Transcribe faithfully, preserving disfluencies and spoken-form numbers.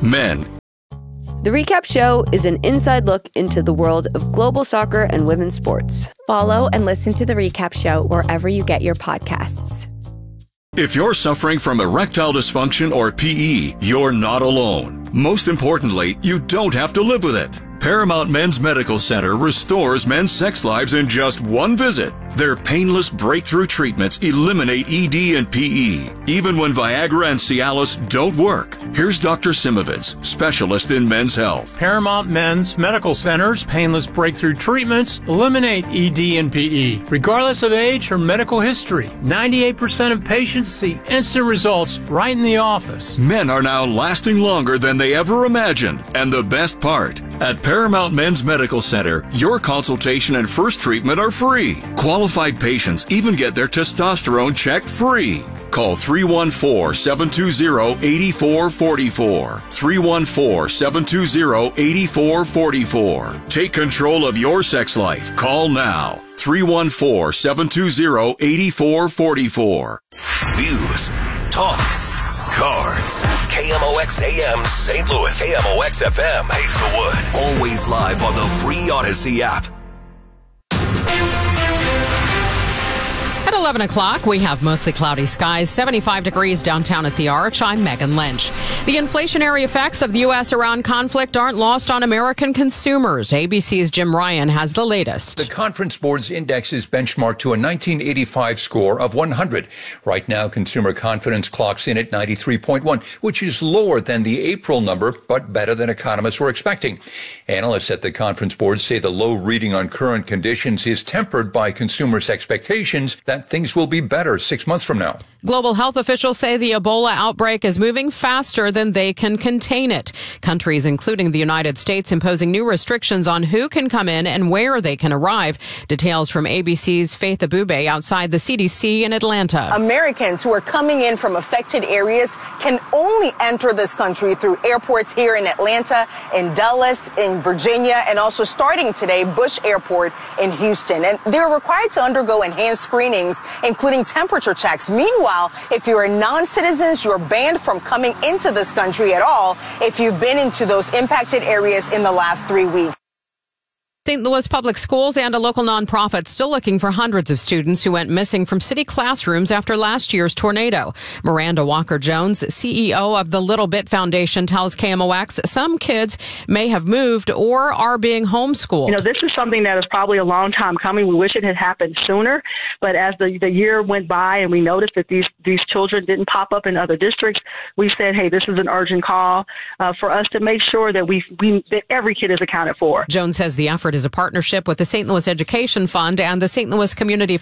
Men. The Recap Show is an inside look into the world of global soccer and women's sports. Follow and listen to The Recap Show wherever you get your podcasts. If you're suffering from erectile dysfunction or P E, you're not alone. Most importantly, you don't have to live with it. Paramount Men's Medical Center restores men's sex lives in just one visit. Their painless breakthrough treatments eliminate E D and P E, even when Viagra and Cialis don't work. Here's Doctor Simovitz, specialist in men's health. Paramount Men's Medical Center's painless breakthrough treatments eliminate E D and P E, regardless of age or medical history. ninety-eight percent of patients see instant results right in the office. Men are now lasting longer than they ever imagined. And the best part, at Paramount Men's Medical Center, your consultation and first treatment are free. Qualified patients even get their testosterone checked free. Call three one four, seven two zero, eight four four four. three one four, seven two zero, eight four four four. Take control of your sex life. Call now. three one four, seven two zero, eight four four four. News, talk, cards. K M O X A M Saint Louis. K M O X F M Hazelwood. Always live on the free Odyssey app. At eleven o'clock, we have mostly cloudy skies, seventy-five degrees downtown at the Arch. I'm Megan Lynch. The inflationary effects of the U S Iran conflict aren't lost on American consumers. A B C's Jim Ryan has the latest. The Conference Board's index is benchmarked to a nineteen eighty-five score of one hundred. Right now, consumer confidence clocks in at ninety-three point one, which is lower than the April number, but better than economists were expecting. Analysts at the Conference Board say the low reading on current conditions is tempered by consumers' expectations that things will be better six months from now. Global health officials say the Ebola outbreak is moving faster than they can contain it. Countries, including the United States, imposing new restrictions on who can come in and where they can arrive. Details from A B C's Faith Abube outside the C D C in Atlanta. Americans who are coming in from affected areas can only enter this country through airports here in Atlanta, in Dulles, in Virginia, and also starting today, Bush Airport in Houston. And they're required to undergo enhanced screenings, including temperature checks. Meanwhile, if you're a non-citizen, you're banned from coming into this country at all if you've been into those impacted areas in the last three weeks. Saint Louis Public Schools and a local nonprofit still looking for hundreds of students who went missing from city classrooms after last year's tornado. Miranda Walker-Jones, C E O of the Little Bit Foundation, tells K M O X some kids may have moved or are being homeschooled. You know, this is something that is probably a long time coming. We wish it had happened sooner, but as the, the year went by and we noticed that these, these children didn't pop up in other districts, we said, hey, this is an urgent call uh, for us to make sure that we, we that every kid is accounted for. Jones says the effort is a partnership with the Saint Louis Education Fund and the Saint Louis Community